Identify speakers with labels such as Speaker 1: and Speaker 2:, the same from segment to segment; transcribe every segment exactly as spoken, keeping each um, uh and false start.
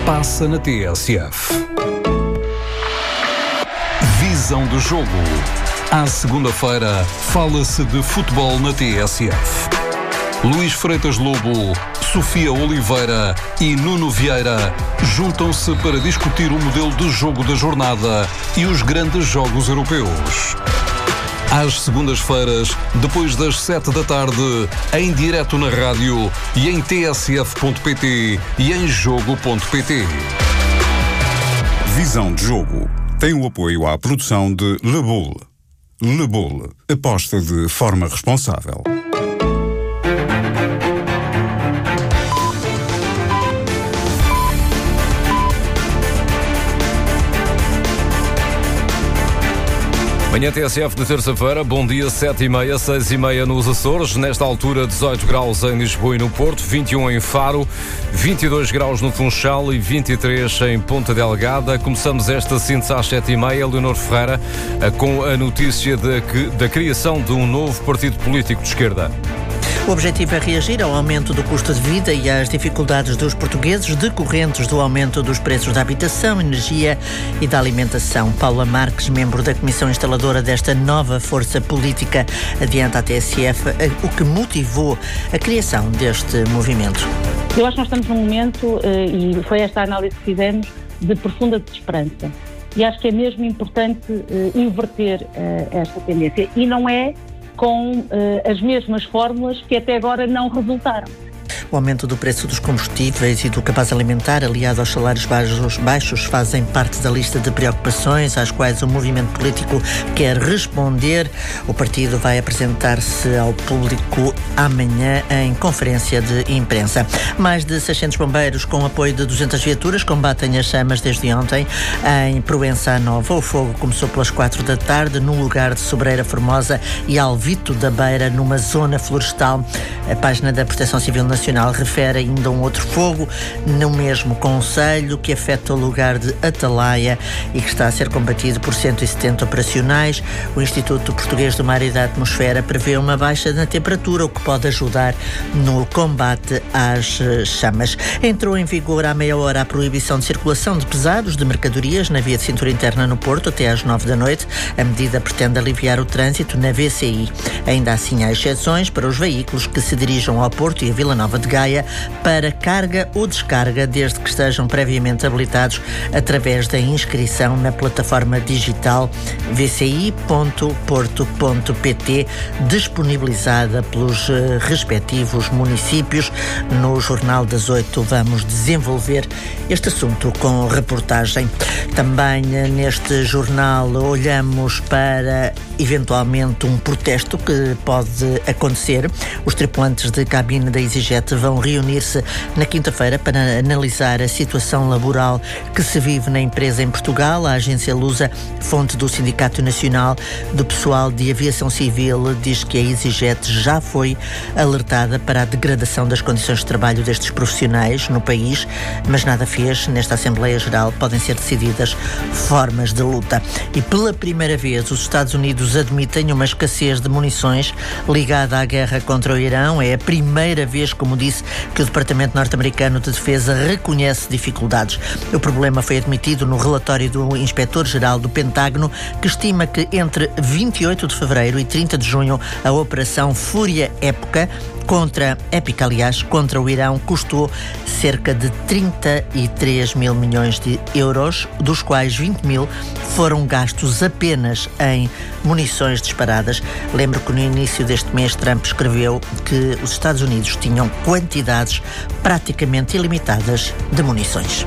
Speaker 1: passa na T S F. Visão do jogo. À segunda-feira, fala-se de futebol na T S F. Luís Freitas Lobo, Sofia Oliveira e Nuno Vieira juntam-se para discutir o modelo de jogo da jornada e os grandes jogos europeus. Às segundas-feiras, depois das sete da tarde, em direto na rádio e em t s f ponto p t e em jogo ponto p t.
Speaker 2: Visão de jogo tem o apoio à produção de Le Boule. Le Boule, aposta de forma responsável.
Speaker 3: Manhã T S F de terça-feira, bom dia, sete e meia, seis e meia nos Açores, nesta altura dezoito graus em Lisboa e no Porto, vinte e um em Faro, vinte e dois graus no Funchal e vinte e três em Ponta Delgada. Começamos esta síntese às sete e meia, Leonor Ferreira, com a notícia de que, da criação de um novo partido político de esquerda.
Speaker 4: O objetivo é reagir ao aumento do custo de vida e às dificuldades dos portugueses decorrentes do aumento dos preços da habitação, energia e da alimentação. Paula Marques, membro da comissão instaladora desta nova força política, adianta à T S F o que motivou a criação deste movimento.
Speaker 5: Eu acho que nós estamos num momento, e foi esta análise que fizemos, de profunda desesperança. E acho que é mesmo importante inverter esta tendência. E não é com uh, as mesmas fórmulas que até agora não resultaram.
Speaker 4: O aumento do preço dos combustíveis e do cabaz alimentar, aliado aos salários baixos, baixos, fazem parte da lista de preocupações às quais o movimento político quer responder. O partido vai apresentar-se ao público amanhã em conferência de imprensa. Mais de seiscentos bombeiros, com apoio de duzentas viaturas, combatem as chamas desde ontem em Proença à Nova. O fogo começou pelas quatro da tarde no lugar de Sobreira Formosa e Alvito da Beira, numa zona florestal. A página da Proteção Civil Nacional refere ainda um outro fogo no mesmo concelho que afeta o lugar de Atalaia e que está a ser combatido por cento e setenta operacionais. O Instituto Português do Mar e da Atmosfera prevê uma baixa na temperatura, o que pode ajudar no combate às chamas. Entrou em vigor há meia hora a proibição de circulação de pesados de mercadorias na via de cintura interna no Porto até às nove da noite. A medida pretende aliviar o trânsito na V C I. Ainda assim, há exceções para os veículos que se dirijam ao Porto e a Vila Nova de Gaia para carga ou descarga, desde que estejam previamente habilitados através da inscrição na plataforma digital v c i ponto porto ponto p t, disponibilizada pelos uh, respectivos municípios. No Jornal das Oito vamos desenvolver este assunto com reportagem. Também uh, neste jornal olhamos para eventualmente um protesto que pode acontecer. Os tripulantes de cabine da EasyJet vão reunir-se na quinta-feira para analisar a situação laboral que se vive na empresa em Portugal. A agência Lusa, fonte do Sindicato Nacional do Pessoal de Aviação Civil, diz que a EasyJet já foi alertada para a degradação das condições de trabalho destes profissionais no país, mas nada fez. Nesta Assembleia Geral podem ser decididas formas de luta. E pela primeira vez os Estados Unidos admitem uma escassez de munições ligada à guerra contra o Irão. É a primeira vez, como disse, que o Departamento Norte-Americano de Defesa reconhece dificuldades. O problema foi admitido no relatório do Inspetor-Geral do Pentágono, que estima que entre vinte e oito de fevereiro e trinta de junho a Operação Fúria Épica contra, épica, aliás, contra o Irão custou cerca de trinta e três mil milhões de euros, dos quais vinte mil foram gastos apenas em munições disparadas. Lembro que no início deste mês Trump escreveu que os Estados Unidos tinham quantidades praticamente ilimitadas de munições.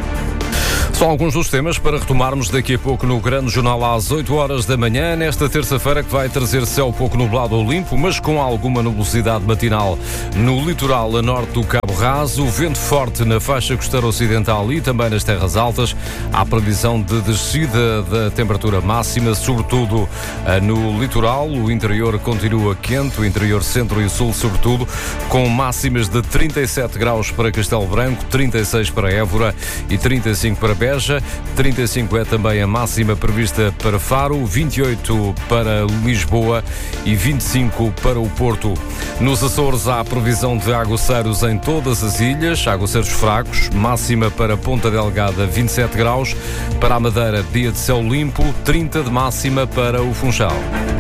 Speaker 3: São alguns dos temas para retomarmos daqui a pouco no Grande Jornal às oito horas da manhã, nesta terça-feira, que vai trazer céu pouco nublado ou limpo, mas com alguma nubosidade matinal no litoral a norte do Cabo Raso, vento forte na faixa costeira ocidental e também nas terras altas. Há previsão de descida da temperatura máxima, sobretudo no litoral. O interior continua quente, o interior centro e sul sobretudo, com máximas de trinta e sete graus para Castelo Branco, trinta e seis para Évora e trinta e cinco para Beja. Beja, trinta e cinco é também a máxima prevista para Faro, vinte e oito para Lisboa e vinte e cinco para o Porto. Nos Açores há previsão de aguaceiros em todas as ilhas, aguaceiros fracos, máxima para Ponta Delgada, vinte e sete graus, para a Madeira, dia de céu limpo, trinta de máxima para o Funchal.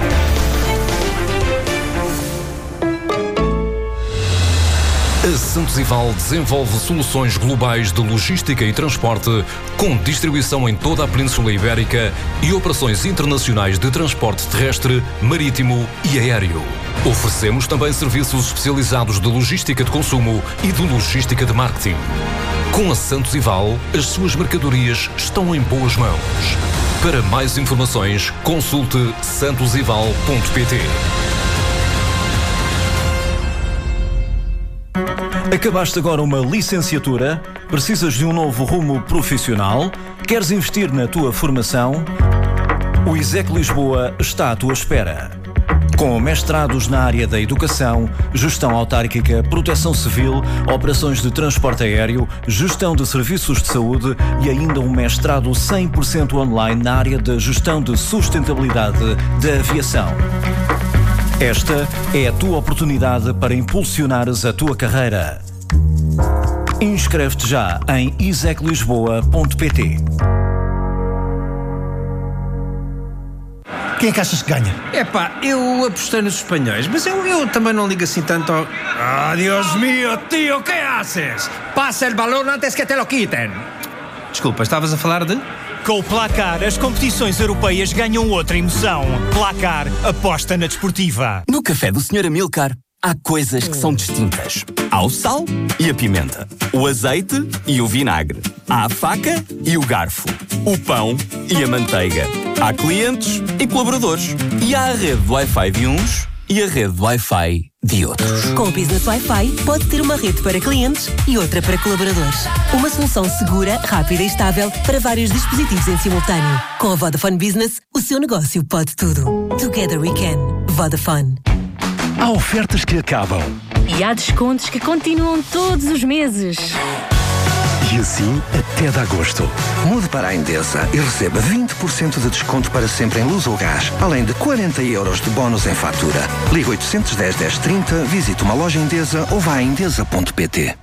Speaker 3: A Santos Ival desenvolve soluções globais de logística e transporte com distribuição em toda a Península Ibérica e operações internacionais de transporte terrestre, marítimo e aéreo. Oferecemos também serviços especializados de logística de consumo e de logística de marketing. Com a Santos Ival, as suas mercadorias estão em boas mãos. Para mais informações, consulte santos ival ponto pt.
Speaker 6: Acabaste agora uma licenciatura? Precisas de um novo rumo profissional? Queres investir na tua formação? O ISEC Lisboa está à tua espera. Com mestrados na área da educação, gestão autárquica, proteção civil, operações de transporte aéreo, gestão de serviços de saúde e ainda um mestrado cem por cento online na área da gestão de sustentabilidade da aviação. Esta é a tua oportunidade para impulsionares a tua carreira. Inscreve-te já em isec lisboa ponto pt.
Speaker 7: Quem é que achas que ganha?
Speaker 8: Epá, eu apostei nos espanhóis, mas eu, eu também não ligo assim tanto ao...
Speaker 7: Ah, Dios mío, tío, ¿qué haces?
Speaker 8: Passa el balón antes que te lo quiten. Desculpa, estavas a falar de...
Speaker 7: Com o Placar, as competições europeias ganham outra emoção. Placar, aposta na desportiva.
Speaker 9: No café do senhor Amilcar, há coisas que são distintas. Há o sal e a pimenta, o azeite e o vinagre, há a faca e o garfo, o pão e a manteiga. Há clientes e colaboradores. E há a rede de Wi-Fi de uns e a rede de Wi-Fi de outros.
Speaker 10: Com o Business Wi-Fi, pode ter uma rede para clientes e outra para colaboradores. Uma solução segura, rápida e estável para vários dispositivos em simultâneo. Com a Vodafone Business, o seu negócio pode tudo. Together we can. Vodafone.
Speaker 11: Há ofertas que acabam.
Speaker 12: E há descontos que continuam todos os meses.
Speaker 11: E assim até de agosto.
Speaker 13: Mude para a Endesa e receba vinte por cento de desconto para sempre em luz ou gás, além de quarenta euros de bónus em fatura. Ligue oitocentos e dez, dez trinta, visite uma loja Endesa ou vá a endesa ponto pt.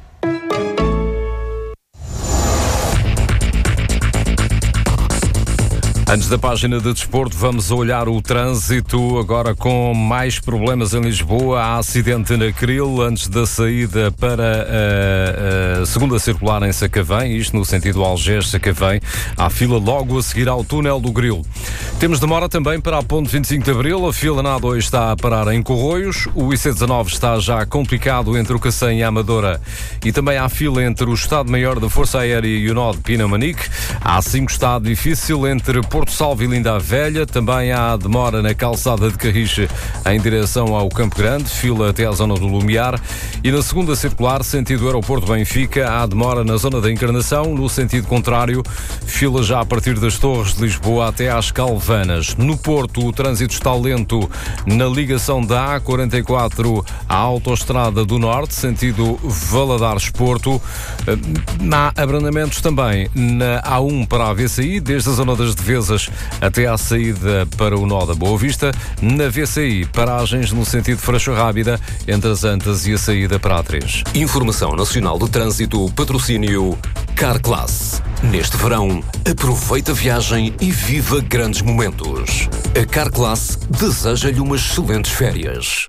Speaker 3: Antes da página de desporto, vamos olhar o trânsito, agora com mais problemas em Lisboa. Há acidente na Cril, antes da saída para a, a segunda circular em Sacavém, isto no sentido Algés-Sacavém. Há fila logo a seguir ao túnel do Grilo. Temos demora também para a ponte vinte e cinco de Abril, a fila na A dois está a parar em Corroios, o I C dezanove está já complicado entre o Cacém e a Amadora e também há fila entre o Estado-Maior da Força Aérea e o nó de Pinamanique. A A cinco está difícil entre Porto Salvo e Linda a Velha, também há demora na calçada de Carriche em direção ao Campo Grande, fila até à zona do Lumiar, e na segunda circular, sentido Aeroporto Benfica, há demora na zona da Encarnação, no sentido contrário, fila já a partir das Torres de Lisboa até às Calvanas. No Porto, o trânsito está lento na ligação da A quarenta e quatro à Autoestrada do Norte, sentido Valadares-Porto. Há abrandamentos também na A um para a V C I, desde a zona das Devesas até à saída para o nó da Boa Vista. Na V C I, paragens no sentido Freixo Rábida, entre as Antas e a saída para a três.
Speaker 1: Informação Nacional de Trânsito, patrocínio Carclass. Neste verão, aproveita a viagem e viva grandes momentos. A Carclass deseja-lhe umas excelentes férias.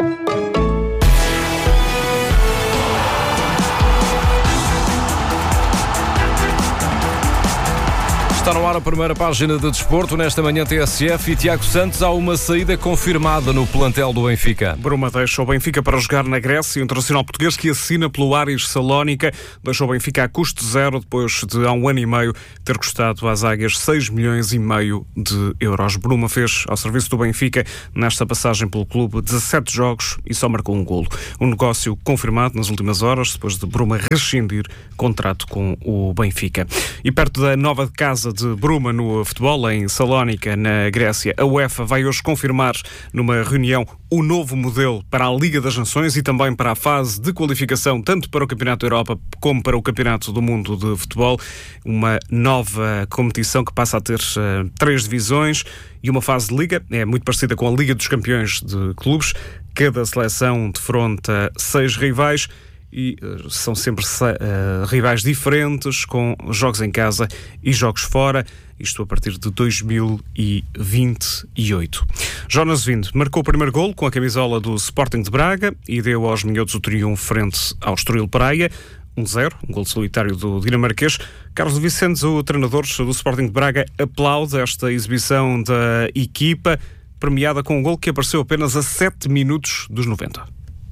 Speaker 3: Está no ar a primeira página de desporto. Nesta manhã T S F e Tiago Santos, há uma saída confirmada no plantel do Benfica.
Speaker 14: Bruma deixa o Benfica para jogar na Grécia. O internacional português que assina pelo Aris Salónica deixou o Benfica a custo zero depois de há um ano e meio ter custado às águias seis milhões e meio de euros. Bruma fez ao serviço do Benfica nesta passagem pelo clube dezassete jogos e só marcou um golo. Um negócio confirmado nas últimas horas depois de Bruma rescindir contrato com o Benfica. E perto da nova casa de de bruma no futebol em Salónica, na Grécia. A UEFA vai hoje confirmar numa reunião o novo modelo para a Liga das Nações e também para a fase de qualificação, tanto para o Campeonato da Europa como para o Campeonato do Mundo de Futebol. Uma nova competição que passa a ter uh, três divisões e uma fase de Liga. É muito parecida com a Liga dos Campeões de Clubes. Cada seleção defronta seis rivais e uh, são sempre uh, rivais diferentes, com jogos em casa e jogos fora, isto a partir de dois mil e vinte e oito. Jonas Wind marcou o primeiro golo com a camisola do Sporting de Braga e deu aos minhotos o triunfo frente ao Estoril Praia, um zero, um golo solitário do dinamarquês. Carlos Vicentes, o treinador do Sporting de Braga, aplaude esta exibição da equipa, premiada com um golo que apareceu apenas a sete minutos dos noventa.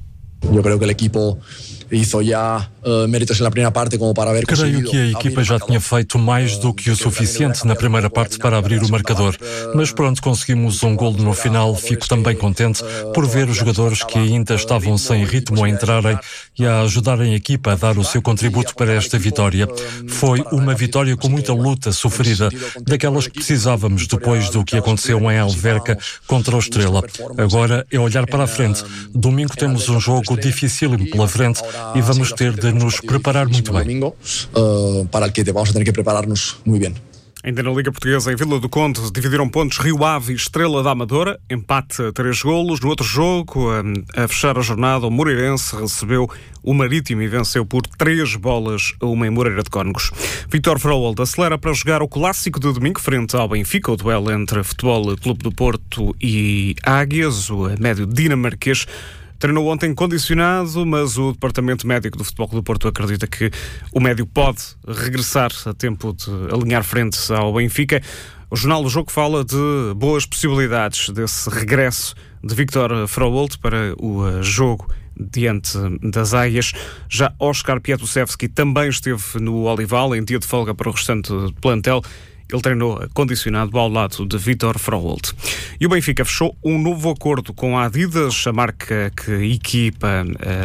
Speaker 15: Eu creio que o equipo hizo ya uh, méritos na primeira parte como para haver
Speaker 16: Creio que a equipa já tinha feito mais do que o suficiente na primeira parte para abrir o marcador, mas pronto, conseguimos um golo no final. Fico também contente por ver os jogadores que ainda estavam sem ritmo a entrarem e a ajudarem a equipa a dar o seu contributo para esta vitória. Foi uma vitória com muita luta sofrida, daquelas que precisávamos depois do que aconteceu em Alverca contra o Estrela. Agora é olhar para a frente. Domingo temos um jogo dificílimo pela frente e vamos ter de nos preparar muito bem.
Speaker 15: Uh, para o que vamos ter que preparar-nos muito bem.
Speaker 14: Ainda na Liga Portuguesa, em Vila do Conde, dividiram pontos Rio Ave e Estrela da Amadora, empate a três golos. No outro jogo, a, a fechar a jornada, o Moreirense recebeu o Marítimo e venceu por três bolas a uma em Moreira de Cónegos. Vítor Froholt acelera para jogar o clássico de domingo frente ao Benfica, o duelo entre Futebol Clube do Porto e Águias, o médio dinamarquês. Treinou ontem condicionado, mas o Departamento Médico do Futebol Clube do Porto acredita que o médio pode regressar a tempo de alinhar frente ao Benfica. O Jornal do Jogo fala de boas possibilidades desse regresso de Vítor Froholt para o jogo diante das Águias. Já Oscar Pietusevski também esteve no Olival em dia de folga para o restante plantel. Ele treinou condicionado ao lado de Vítor Froholt. E o Benfica fechou um novo acordo com a Adidas, a marca que equipa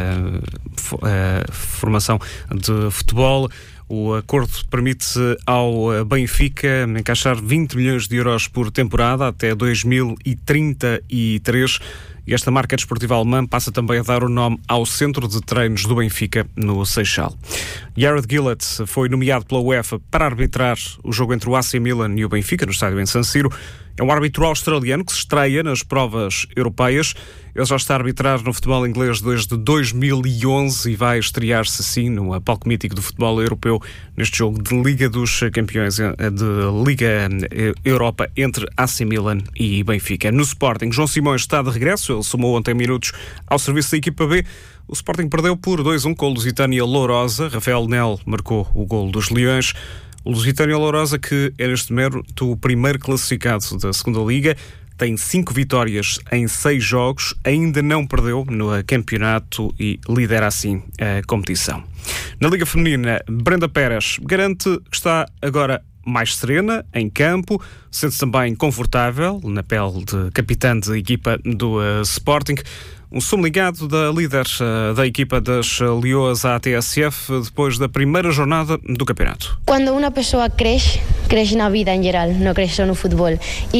Speaker 14: a, a formação de futebol. O acordo permite ao Benfica encaixar vinte milhões de euros por temporada até dois mil e trinta e três. E esta marca desportiva alemã passa também a dar o nome ao centro de treinos do Benfica, no Seixal. Jared Gillett foi nomeado pela UEFA para arbitrar o jogo entre o A C Milan e o Benfica, no estádio em San Siro. É um árbitro australiano que se estreia nas provas europeias. Ele já está a arbitrar no futebol inglês desde dois mil e onze e vai estrear-se assim no palco mítico do futebol europeu neste jogo de Liga dos Campeões, de Liga Europa entre A C Milan e Benfica. No Sporting, João Simões está de regresso. Ele somou ontem minutos ao serviço da equipa B. O Sporting perdeu por dois a um com o Lusitânia Lourosa. Rafael Nel marcou o golo dos Leões. O Lusitânia Lourosa, que é neste momento o primeiro classificado da segunda Liga, tem cinco vitórias em seis jogos, ainda não perdeu no campeonato e lidera assim a competição. Na Liga Feminina, Brenda Pérez garante que está agora mais serena em campo, sente-se também confortável na pele de capitã de equipa do uh, Sporting. Um sumo ligado da líder uh, da equipa das uh, Leoas à T S F depois da primeira jornada do campeonato.
Speaker 17: Quando uma pessoa cresce, cresce na vida em geral, não cresce só no futebol.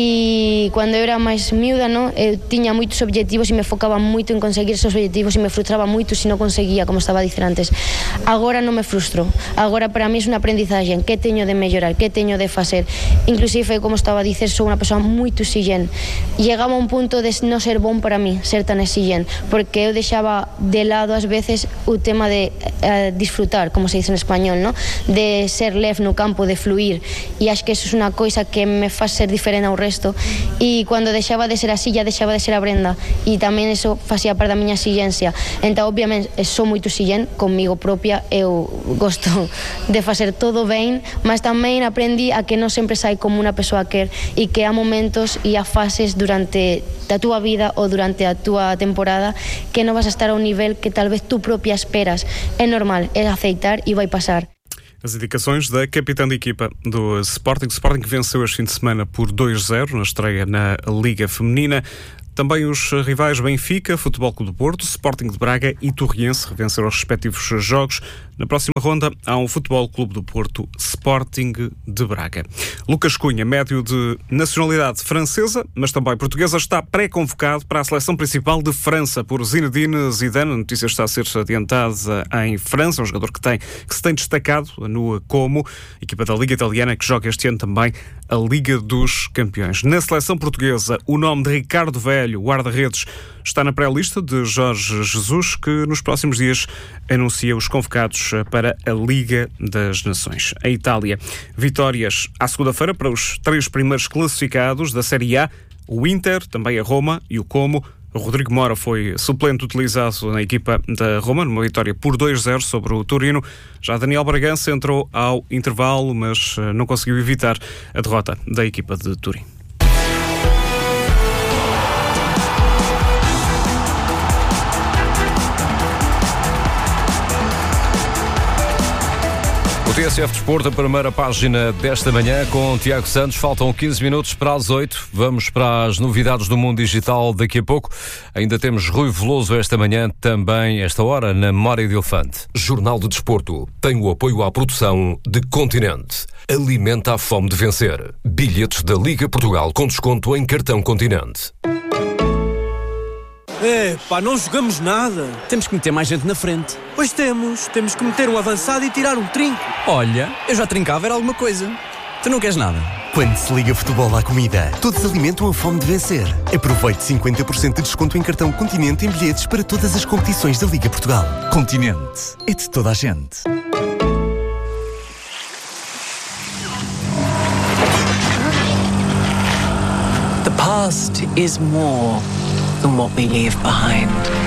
Speaker 17: E quando eu era mais miúda, não, eu tinha muitos objetivos e me focava muito em conseguir esses objetivos e me frustrava muito se não conseguia, como estava a dizer antes. Agora não me frustro. Agora para mim é uma aprendizagem. Que tenho de melhorar? Que tenho de fazer? Inclusive, como estava a dizer, sou uma pessoa muito exigente. Chegava a um ponto de não ser bom para mim, ser tão exigente. Porque eu deixava de lado às vezes o tema de uh, disfrutar, como se diz em espanhol, ¿no? De ser leve no campo, de fluir, e acho que isso é uma coisa que me faz ser diferente ao resto, e quando deixava de ser assim, já deixava de ser a Brenda, e também isso fazia parte da minha exigência. Então obviamente sou muito exigente comigo própria, eu gosto de fazer tudo bem, mas também aprendi a que não sempre sai como uma pessoa quer, e que há momentos e há fases durante a tua vida ou durante a tua temporada que não vas a estar a um nível que talvez tu própria esperas. É normal, é aceitar e vai passar.
Speaker 14: As indicações da capitã de equipa do Sporting. O Sporting venceu este fim de semana por dois a zero na estreia na Liga Feminina. Também os rivais Benfica, Futebol Clube do Porto, Sporting de Braga e Torriense revenceram os respectivos jogos. Na próxima ronda há um Futebol Clube do Porto, Sporting de Braga. Lucas Cunha, médio de nacionalidade francesa, mas também portuguesa, está pré-convocado para a seleção principal de França por Zinedine Zidane. A notícia está a ser adiantada em França, um jogador que, tem, que se tem destacado no Como, equipa da Liga Italiana que joga este ano também a Liga dos Campeões. Na seleção portuguesa, o nome de Ricardo Velho, guarda-redes, está na pré-lista de Jorge Jesus, que nos próximos dias anuncia os convocados para a Liga das Nações. A Itália, vitórias à segunda-feira para os três primeiros classificados da Série A, o Inter, também a Roma e o Como. O Rodrigo Mora foi suplente utilizado na equipa da Roma, numa vitória por dois a zero sobre o Torino. Já Daniel Bragança entrou ao intervalo, mas não conseguiu evitar a derrota da equipa de Turim.
Speaker 3: O T S F Desporto, a primeira página desta manhã com Tiago Santos. Faltam quinze minutos para as oito. Vamos para as novidades do mundo digital daqui a pouco. Ainda temos Rui Veloso esta manhã, também esta hora, na Memória de Elefante.
Speaker 18: Jornal de Desporto tem o apoio à produção de Continente. Alimenta a fome de vencer. Bilhetes da Liga Portugal com desconto em cartão Continente.
Speaker 19: É, pá, não jogamos nada. Temos que meter mais gente na frente. Pois temos. Temos que meter um avançado e tirar um trinco.
Speaker 20: Olha, eu já trincava, era alguma coisa. Tu não queres nada?
Speaker 21: Quando se liga futebol à comida, todos alimentam a fome de vencer. Aproveite cinquenta por cento de desconto em cartão Continente em bilhetes para todas as competições da Liga Portugal. Continente. É de toda a gente.
Speaker 22: The past is more than what we leave behind.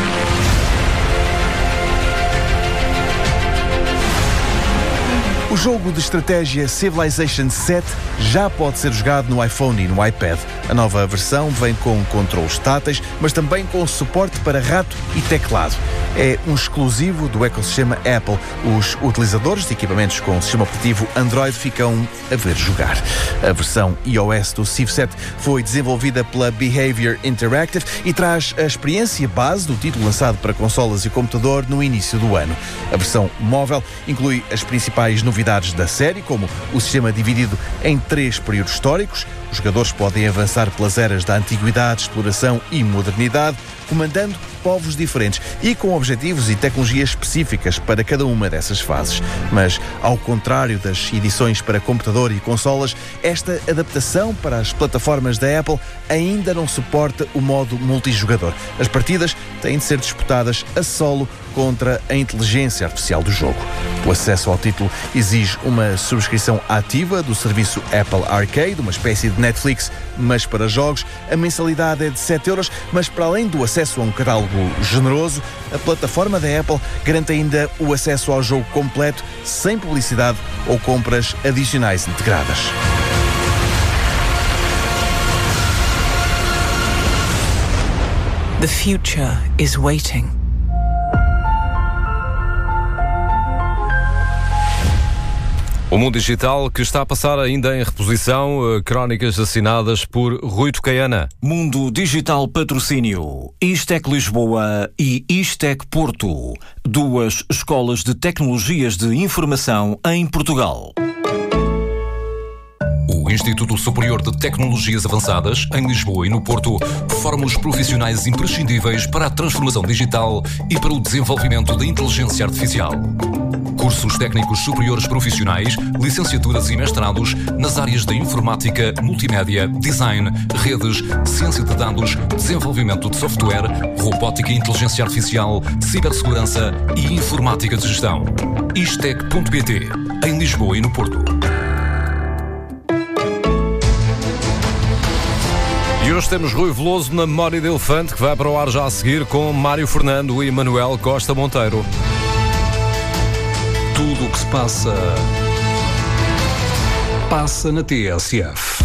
Speaker 23: O jogo de estratégia Civilization sete já pode ser jogado no iPhone e no iPad. A nova versão vem com controles táteis, mas também com suporte para rato e teclado. É um exclusivo do ecossistema Apple. Os utilizadores de equipamentos com sistema operativo Android ficam a ver jogar. A versão iOS do Civ sete foi desenvolvida pela Behavior Interactive e traz a experiência base do título lançado para consolas e computador no início do ano. A versão móvel inclui as principais novidades da série, como o sistema dividido em três períodos históricos. Os jogadores podem avançar pelas eras da antiguidade, exploração e modernidade, comandando povos diferentes e com objetivos e tecnologias específicas para cada uma dessas fases. Mas, ao contrário das edições para computador e consolas, esta adaptação para as plataformas da Apple ainda não suporta o modo multijogador. As partidas têm de ser disputadas a solo contra a inteligência artificial do jogo. O acesso ao título exige uma subscrição ativa do serviço Apple Arcade, uma espécie de Netflix, mas para jogos. A mensalidade é de sete euros, mas para além do acesso a um catálogo generoso, a plataforma da Apple garante ainda o acesso ao jogo completo, sem publicidade ou compras adicionais integradas.
Speaker 22: The future is waiting.
Speaker 3: O Mundo Digital, que está a passar ainda em reposição, crónicas assinadas por Rui Tocaiana.
Speaker 6: Mundo Digital Patrocínio, Istec Lisboa e Istec Porto, duas escolas de tecnologias de informação em Portugal.
Speaker 18: O Instituto Superior de Tecnologias Avançadas, em Lisboa e no Porto, forma os profissionais imprescindíveis para a transformação digital e para o desenvolvimento da inteligência artificial. Cursos técnicos superiores profissionais, licenciaturas e mestrados nas áreas da informática, multimédia, design, redes, ciência de dados, desenvolvimento de software, robótica e inteligência artificial, cibersegurança e informática de gestão. Istec ponto pt, em Lisboa e no Porto.
Speaker 3: E hoje temos Rui Veloso na Memória de Elefante, que vai para o ar já a seguir com Mário Fernando e Manuel Costa Monteiro.
Speaker 1: Tudo o que se passa, passa na T S F.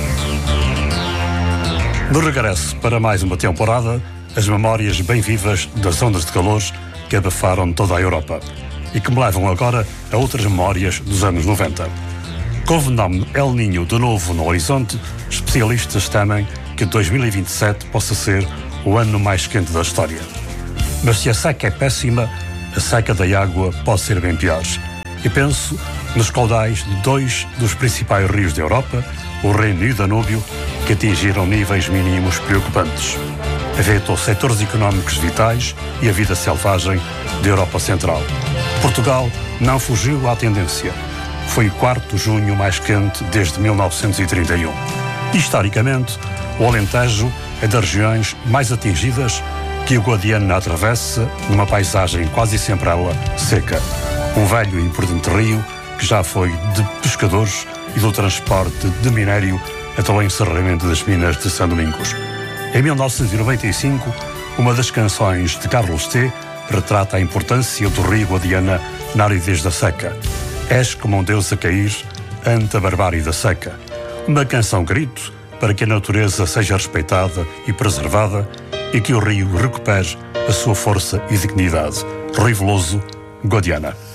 Speaker 24: No regresso para mais uma temporada, as memórias bem vivas das ondas de calor que abafaram toda a Europa e que me levam agora a outras memórias dos anos noventa. Com o fenómeno El Niño de novo no horizonte, especialistas temem que dois mil e vinte e sete possa ser o ano mais quente da história. Mas se a seca é péssima, a seca da água pode ser bem pior. E penso nos caudais de dois dos principais rios da Europa, o Reno e o Danúbio, que atingiram níveis mínimos preocupantes. Afetou setores económicos vitais e a vida selvagem da Europa Central. Portugal não fugiu à tendência. Foi o quarto junho mais quente desde mil novecentos e trinta e um. Historicamente, o Alentejo é das regiões mais atingidas que o Guadiana atravessa numa paisagem quase sempre ela seca. Um velho e imprudente rio que já foi de pescadores e do transporte de minério até o encerramento das minas de São Domingos. Em mil novecentos e noventa e cinco, uma das canções de Carlos T. retrata a importância do rio Guadiana na aridez da seca. És como um deus a cair ante a barbárie da seca. Uma canção grito para que a natureza seja respeitada e preservada e que o rio recupere a sua força e dignidade. Rio Veloso, Guadiana.